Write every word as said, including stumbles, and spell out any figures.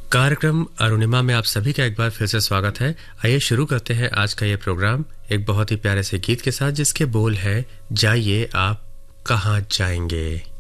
कार्यक्रम अरुणिमा में आप सभी का एक बार फिर से स्वागत है। आइए शुरू करते हैं आज का ये प्रोग्राम एक बहुत ही प्यारे से गीत के साथ, जिसके बोल है जाइए आप कहाँ जाएंगे।